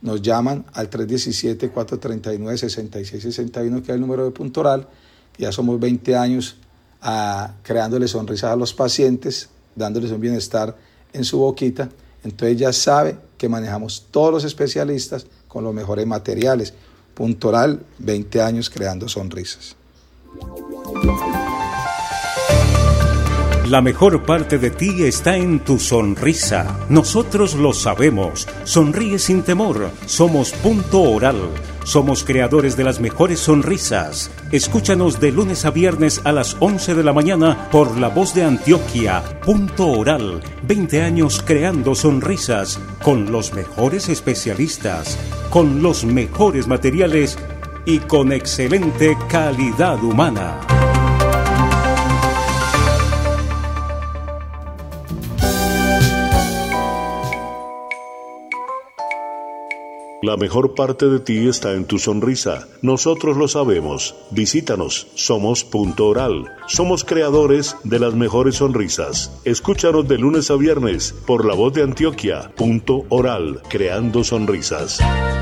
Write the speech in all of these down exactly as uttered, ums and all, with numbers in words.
nos llaman al tres uno siete, cuatro tres nueve, seis seis seis uno, que es el número de Puntoral. Ya somos veinte años a, creándole sonrisas a los pacientes, dándoles un bienestar en su boquita. Entonces ya sabe que manejamos todos los especialistas con los mejores materiales. Puntoral, veinte años creando sonrisas. La mejor parte de ti está en tu sonrisa. Nosotros lo sabemos. Sonríe sin temor. Somos Punto Oral. Somos creadores de las mejores sonrisas. Escúchanos de lunes a viernes a las once de la mañana por La Voz de Antioquia. Punto Oral. veinte años creando sonrisas con los mejores especialistas, con los mejores materiales y con excelente calidad humana. La mejor parte de ti está en tu sonrisa. Nosotros lo sabemos. Visítanos. Somos Punto Oral. Somos creadores de las mejores sonrisas. Escúchanos de lunes a viernes por La Voz de Antioquia. Punto Oral. Creando sonrisas.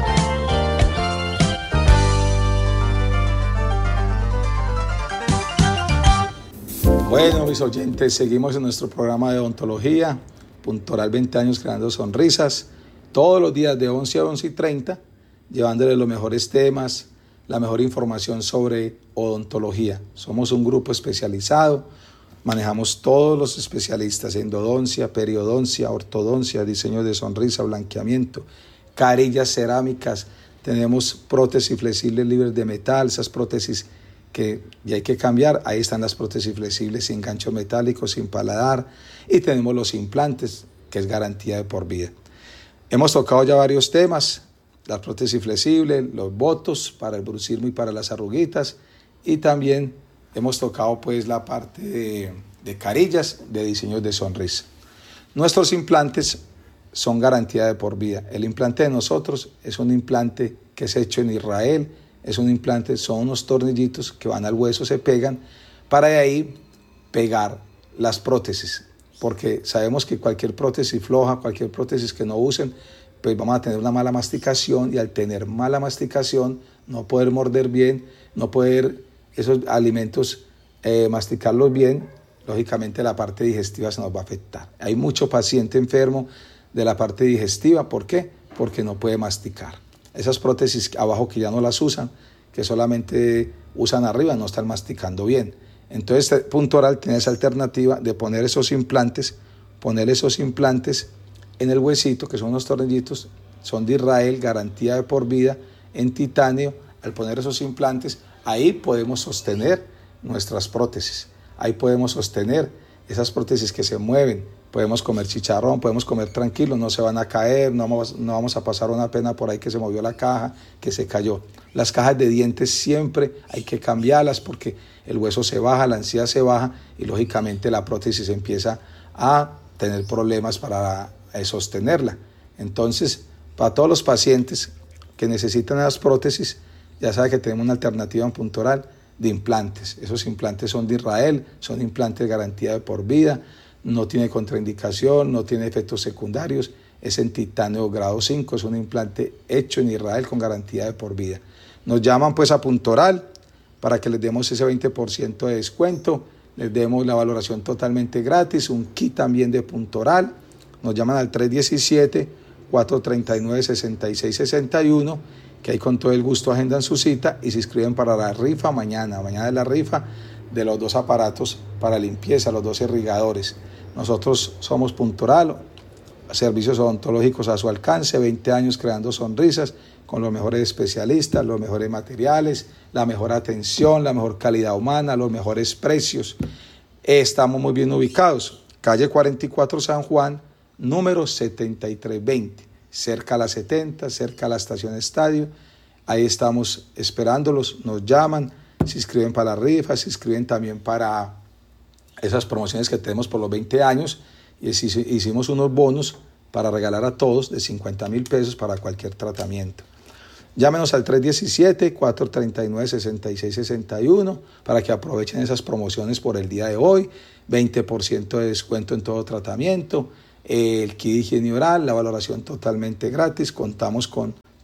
Bueno, mis oyentes, seguimos en nuestro programa de odontología. Punto Oral, veinte años creando sonrisas. Todos los días de once a once y treinta, llevándoles los mejores temas, la mejor información sobre odontología. Somos un grupo especializado, manejamos todos los especialistas: endodoncia, periodoncia, ortodoncia, diseño de sonrisa, blanqueamiento, carillas cerámicas, tenemos prótesis flexibles libres de metal, esas prótesis que ya hay que cambiar. Ahí están las prótesis flexibles sin gancho metálico, sin paladar, y tenemos los implantes, que es garantía de por vida. Hemos tocado ya varios temas: la prótesis flexible, los botox para el bruxismo y para las arruguitas, y también hemos tocado pues la parte de, de carillas, de diseños de sonrisa. Nuestros implantes son garantía de por vida. El implante de nosotros es un implante que es hecho en Israel, es un implante, son unos tornillitos que van al hueso, se pegan, para de ahí pegar las prótesis. Porque sabemos que cualquier prótesis floja, cualquier prótesis que no usen, pues vamos a tener una mala masticación, y al tener mala masticación, no poder morder bien, no poder esos alimentos eh, masticarlos bien, lógicamente la parte digestiva se nos va a afectar. Hay mucho paciente enfermo de la parte digestiva. ¿Por qué? Porque no puede masticar. Esas prótesis abajo que ya no las usan, que solamente usan arriba, no están masticando bien. Entonces, Punto Oral tiene esa alternativa de poner esos implantes, poner esos implantes en el huesito, que son unos tornillitos, son de Israel, garantía de por vida, en titanio. Al poner esos implantes, ahí podemos sostener nuestras prótesis, ahí podemos sostener esas prótesis que se mueven. Podemos comer chicharrón, podemos comer tranquilos, no se van a caer, no vamos, no vamos a pasar una pena por ahí que se movió la caja, que se cayó. Las cajas de dientes siempre hay que cambiarlas, porque el hueso se baja, la encía se baja, y lógicamente la prótesis empieza a tener problemas para sostenerla. Entonces, para todos los pacientes que necesitan las prótesis, ya saben que tenemos una alternativa en Punto Oral de implantes. Esos implantes son de Israel, son implantes de garantía de por vida, no tiene contraindicación, no tiene efectos secundarios, es en titanio grado cinco, es un implante hecho en Israel con garantía de por vida. Nos llaman pues a Punto Oral para que les demos ese veinte por ciento de descuento, les demos la valoración totalmente gratis, un kit también de Punto Oral. Nos llaman al tres uno siete, cuatro tres nueve, seis seis seis uno, que ahí con todo el gusto agendan su cita y se inscriben para la rifa mañana. Mañana es la rifa de los dos aparatos para limpieza, los dos irrigadores. Nosotros somos Punto Oral, servicios odontológicos a su alcance, veinte años creando sonrisas con los mejores especialistas, los mejores materiales, la mejor atención, la mejor calidad humana, los mejores precios. Estamos muy bien ubicados, calle cuarenta y cuatro San Juan, número setenta y tres veinte, cerca a la setenta, cerca a la estación Estadio. Ahí estamos esperándolos, nos llaman, se inscriben para la rifa, se inscriben también para esas promociones que tenemos por los veinte años, y hicimos unos bonos para regalar a todos de cincuenta mil pesos para cualquier tratamiento. Llámenos al tres uno siete, cuatro tres nueve, seis seis seis uno para que aprovechen esas promociones por el día de hoy, veinte por ciento de descuento en todo tratamiento, el kit de higiene oral, la valoración totalmente gratis. Contamos con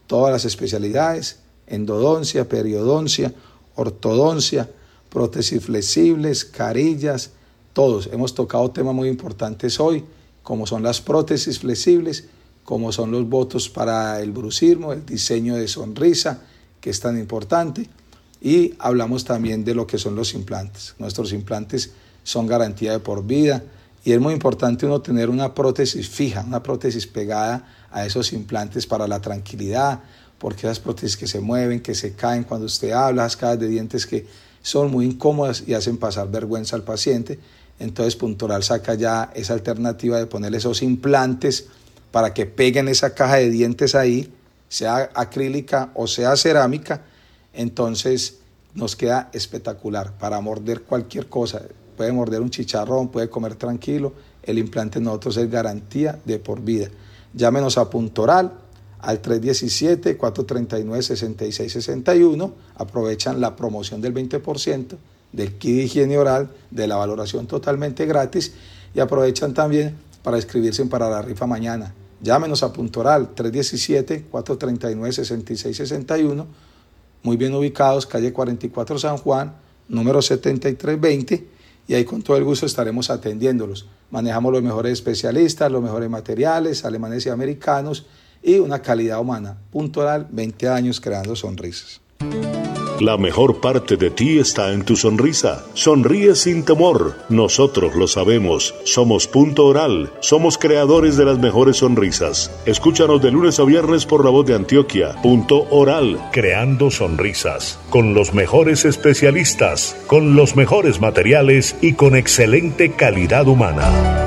todas las especialidades, endodoncia, periodoncia, ortodoncia, prótesis flexibles, carillas, todos. Hemos tocado temas muy importantes hoy, como son las prótesis flexibles, como son los votos para el bruxismo, el diseño de sonrisa, que es tan importante, y hablamos también de lo que son los implantes. Nuestros implantes son garantía de por vida, y es muy importante uno tener una prótesis fija, una prótesis pegada a esos implantes para la tranquilidad, porque esas prótesis que se mueven, que se caen cuando usted habla, esas cajas de dientes que son muy incómodas y hacen pasar vergüenza al paciente. Entonces Puntoral saca ya esa alternativa de ponerle esos implantes para que peguen esa caja de dientes ahí, sea acrílica o sea cerámica. Entonces nos queda espectacular para morder cualquier cosa. Puede morder un chicharrón, puede comer tranquilo. El implante de nosotros es garantía de por vida. Llámenos a Puntoral al tres diecisiete, cuatro treinta y nueve, sesenta y seis sesenta y uno. Aprovechan la promoción del veinte por ciento del kit de higiene oral, de la valoración totalmente gratis, y aprovechan también para inscribirse para la rifa mañana. Llámenos a Puntoral tres diecisiete, cuatro treinta y nueve, sesenta y seis sesenta y uno. Muy bien ubicados, calle cuarenta y cuatro San Juan, número setenta y tres veinte, y ahí con todo el gusto estaremos atendiéndolos. Manejamos los mejores especialistas, los mejores materiales, alemanes y americanos, y una calidad humana. Puntoral, veinte años creando sonrisas. La mejor parte de ti está en tu sonrisa. Sonríe sin temor. Nosotros lo sabemos. Somos Punto Oral. Somos creadores de las mejores sonrisas. Escúchanos de lunes a viernes por La Voz de Antioquia. Punto Oral. Creando sonrisas. Con los mejores especialistas, con los mejores materiales y con excelente calidad humana.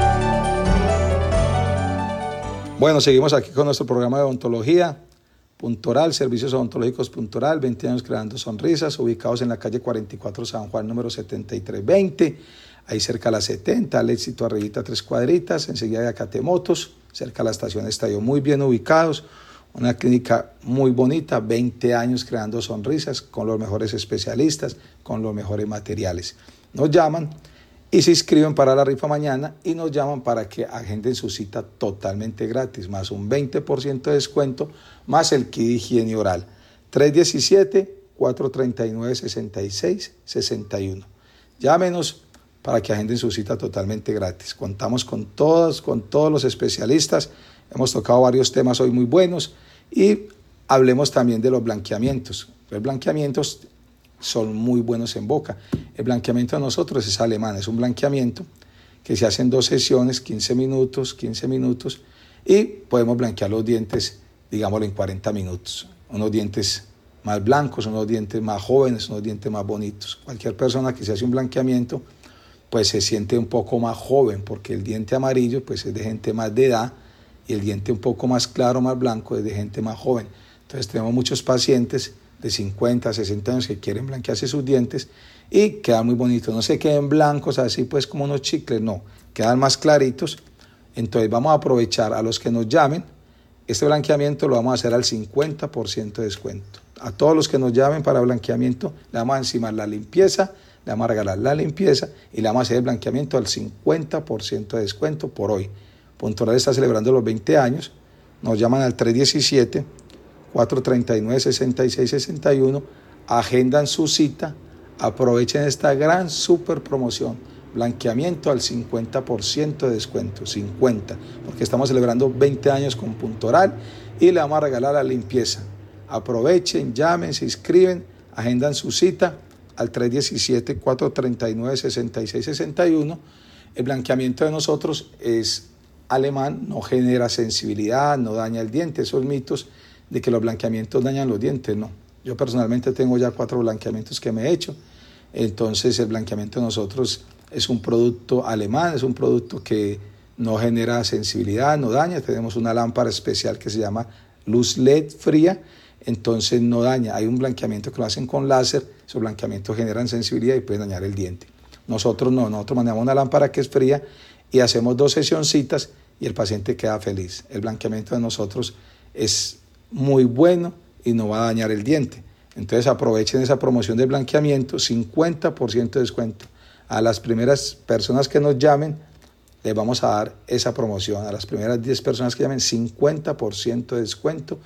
Bueno, seguimos aquí con nuestro programa de odontología. Puntoral, Servicios Odontológicos Puntoral, veinte años creando sonrisas, ubicados en la calle cuarenta y cuatro San Juan, número setenta y tres veinte, ahí cerca a la setenta, al éxito arribita tres cuadritas, enseguida de Acatemotos, cerca a la estación Estadio, muy bien ubicados, una clínica muy bonita, veinte años creando sonrisas, con los mejores especialistas, con los mejores materiales. Nos llaman y se inscriben para la rifa mañana y nos llaman para que agenden su cita totalmente gratis, más un veinte por ciento de descuento, más el kit de higiene oral. tres diecisiete, cuatro treinta y nueve, sesenta y seis sesenta y uno. Llámenos para que agenden su cita totalmente gratis. Contamos con todos, con todos los especialistas. Hemos tocado varios temas hoy muy buenos y hablemos también de los blanqueamientos. Los blanqueamientos son muy buenos en boca. El blanqueamiento de nosotros es alemán, es un blanqueamiento que se hace en dos sesiones, quince minutos, quince minutos, y podemos blanquear los dientes, digámoslo, en cuarenta minutos. Unos dientes más blancos, unos dientes más jóvenes, unos dientes más bonitos. Cualquier persona que se hace un blanqueamiento, pues se siente un poco más joven, porque el diente amarillo pues es de gente más de edad, y el diente un poco más claro, más blanco, es de gente más joven. Entonces tenemos muchos pacientes de cincuenta, sesenta años que quieren blanquearse sus dientes y quedan muy bonitos. No se queden blancos así pues como unos chicles, no, quedan más claritos. Entonces vamos a aprovechar a los que nos llamen. Este blanqueamiento lo vamos a hacer al cincuenta por ciento de descuento. A todos los que nos llamen para blanqueamiento le vamos a encimar la limpieza, le vamos a regalar la limpieza y le vamos a hacer el blanqueamiento al cincuenta por ciento de descuento por hoy. Puntoral está celebrando los veinte años. Nos llaman al tres diecisiete, cuatro treinta y nueve, sesenta y seis sesenta y uno, agendan su cita, aprovechen esta gran super promoción, blanqueamiento al cincuenta por ciento de descuento, cincuenta, porque estamos celebrando veinte años con Puntoral y le vamos a regalar la limpieza. Aprovechen, llamen, se inscriben, agendan su cita al tres diecisiete, cuatro treinta y nueve, sesenta y seis sesenta y uno. El blanqueamiento de nosotros es alemán, no genera sensibilidad, no daña el diente, esos mitos de que los blanqueamientos dañan los dientes, no. Yo personalmente tengo ya cuatro blanqueamientos que me he hecho, entonces el blanqueamiento de nosotros es un producto alemán, es un producto que no genera sensibilidad, no daña. Tenemos una lámpara especial que se llama luz L E D fría, entonces no daña. Hay un blanqueamiento que lo hacen con láser, esos blanqueamientos generan sensibilidad y pueden dañar el diente. Nosotros no, nosotros manejamos una lámpara que es fría y hacemos dos sesioncitas y el paciente queda feliz. El blanqueamiento de nosotros es muy bueno y no va a dañar el diente. Entonces aprovechen esa promoción de blanqueamiento, cincuenta por ciento de descuento. A las primeras personas que nos llamen, les vamos a dar esa promoción. A las primeras diez personas que llamen, cincuenta por ciento de descuento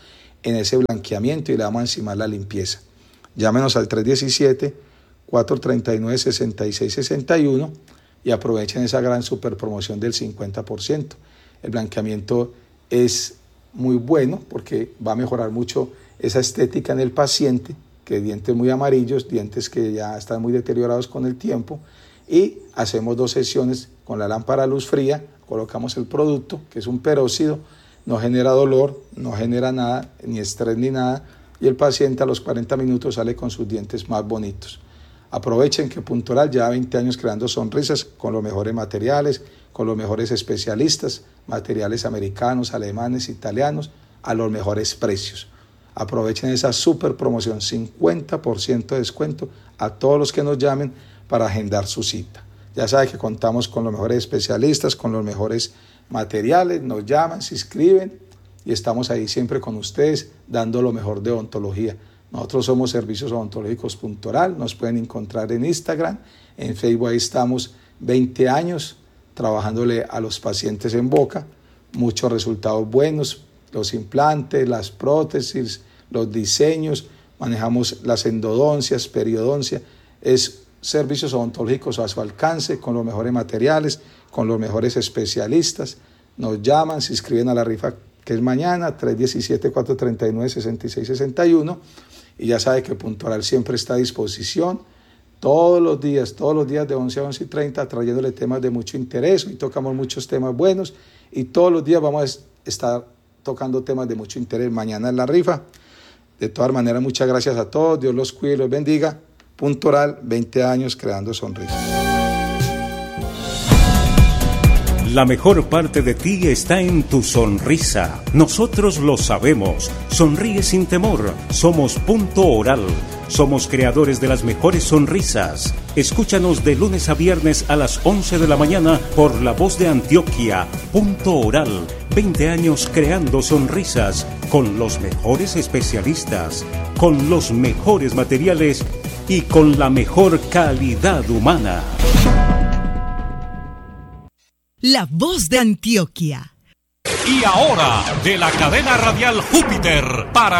en ese blanqueamiento y le vamos a encimar la limpieza. Llámenos al tres uno siete, cuatro tres nueve, seis seis seis uno y aprovechen esa gran super promoción del cincuenta por ciento. El blanqueamiento es muy bueno porque va a mejorar mucho esa estética en el paciente, que dientes muy amarillos, dientes que ya están muy deteriorados con el tiempo, y hacemos dos sesiones con la lámpara a luz fría, colocamos el producto, que es un peróxido, no genera dolor, no genera nada, ni estrés ni nada, y el paciente a los cuarenta minutos sale con sus dientes más bonitos. Aprovechen que Puntoral lleva veinte años creando sonrisas con los mejores materiales, con los mejores especialistas, materiales americanos, alemanes, italianos, a los mejores precios. Aprovechen esa super promoción, cincuenta por ciento de descuento a todos los que nos llamen para agendar su cita. Ya saben que contamos con los mejores especialistas, con los mejores materiales, nos llaman, se inscriben y estamos ahí siempre con ustedes dando lo mejor de odontología. Nosotros somos Servicios Odontológicos Puntoral, nos pueden encontrar en Instagram, en Facebook, ahí estamos veinte años trabajándole a los pacientes en boca, muchos resultados buenos, los implantes, las prótesis, los diseños, manejamos las endodoncias, periodoncia, es servicios odontológicos a su alcance, con los mejores materiales, con los mejores especialistas. Nos llaman, se inscriben a la rifa que es mañana, tres uno siete, cuatro tres nueve, seis seis seis uno, y ya sabe que Puntoral siempre está a disposición, todos los días, todos los días de once a once y treinta, trayéndole temas de mucho interés, y tocamos muchos temas buenos, y todos los días vamos a estar tocando temas de mucho interés. Mañana en la rifa. De todas maneras, muchas gracias a todos, Dios los cuide y los bendiga. Puntoral, veinte años creando sonrisas. La mejor parte de ti está en tu sonrisa. Nosotros lo sabemos. Sonríe sin temor. Somos Punto Oral. Somos creadores de las mejores sonrisas. Escúchanos de lunes a viernes a las once de la mañana por La Voz de Antioquia. Punto Oral. veinte años creando sonrisas con los mejores especialistas, con los mejores materiales y con la mejor calidad humana. La Voz de Antioquia. Y ahora, de la cadena radial Júpiter, para